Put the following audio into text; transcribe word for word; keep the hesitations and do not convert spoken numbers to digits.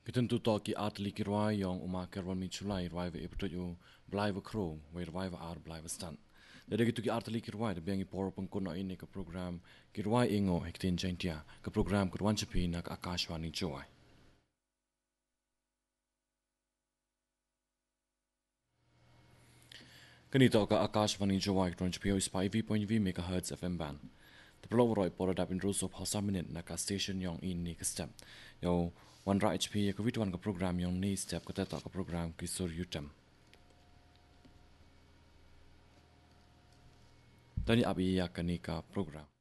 Ketentu to ki atli ki rwai yong uma kerwan mi chulai rwai ve ipto yu blai ve kro we rwai ve ar blai ve stan. Dede gitu ki atli ki rwai de bengi por pengkono ini ke program ki rwai ingo hektin jaintia ke program kurwan chapi nak akashwani joai. Kanito ka akashwani joai kurwan chapi o ispa five point five megahertz F M band. The Ploveroi Poradap in Russo Hosa Minute Naka Station Yong in Nika Step. Yo, one right H P, a Covid one program Yong Ni Step, Kotata program Kisur Utem. Dani Abi Yakanika program.